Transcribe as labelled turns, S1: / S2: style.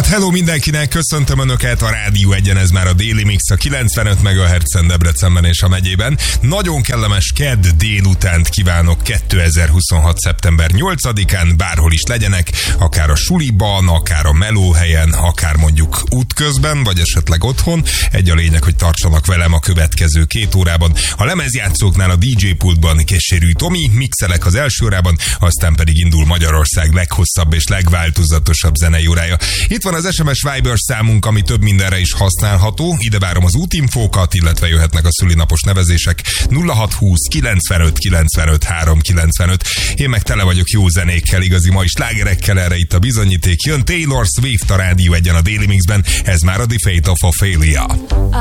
S1: Hello mindenkinek, köszöntöm Önöket, a Rádió Egyen, ez már a Daily Mix a 95 MHz-en Debrecenben és a megyében. Nagyon kellemes kedd délutánt kívánok 2026. szeptember 8-án, bárhol is legyenek, akár a suliban, akár a melóhelyen, akár mondjuk útközben, vagy esetleg otthon. Egy a lényeg, hogy tartsanak velem a következő 2 órában. A lemezjátszóknál a DJ pultban Keserű Tomi, mixelek az első órában, aztán pedig indul Magyarország leghosszabb és legváltozatosabb zenei órája. Itt van az SMS Viber számunk, ami több mindenre is használható. Ide várom az útinfókat, illetve jöhetnek a szülinapos nevezések. 0620 95 95 395. Én meg tele vagyok jó zenékkel, igazi mai slágerekkel, erre itt a bizonyíték. Jön Taylor Swift a Rádió Egyen a Daily Mixben, ez már a The Fate of Ophelia.